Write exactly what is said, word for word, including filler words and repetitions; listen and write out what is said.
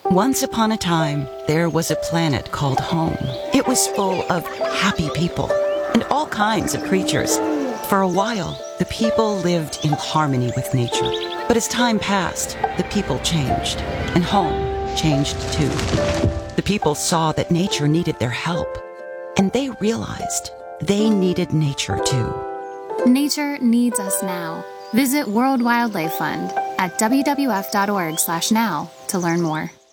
Once upon a time, there was a planet called home. It was full of happy people and all kinds of creatures. For a while, the people lived in harmony with nature. But as time passed, the people changed, and home changed too. The people saw that nature needed their help, and they realized they needed nature too. Nature needs us now. Visit World Wildlife Fund at w w w dot org slash now to learn more.